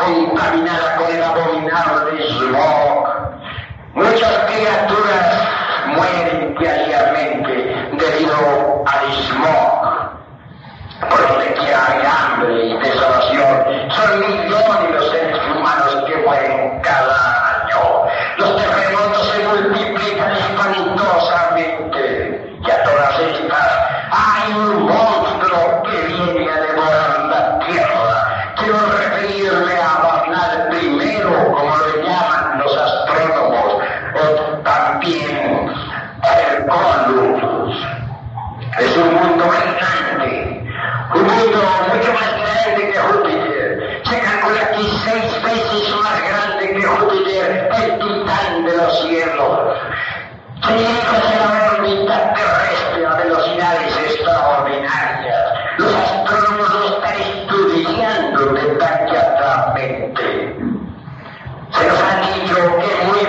contaminada con el abominable smog. Muchas criaturas mueren diariamente debido al smog. Por donde quiera hay hambre y desolación. Son millones los seres humanos que mueren cada año. Los terremotos se multiplican espantosamente. Y a todas estas hay un monstruo que viene a devorar la tierra. Quiero referirme a Barnard I, como lo llaman los astrónomos, o también Herculus. Es un mundo gigante. Un mundo mucho más grande que Júpiter. Se calcula que 6 veces más grande que Júpiter, el titán de los cielos. Se dirige hacia la órbita terrestre a velocidades extraordinarias. Los astrónomos lo están estudiando detalladamente. Se nos ha dicho que muy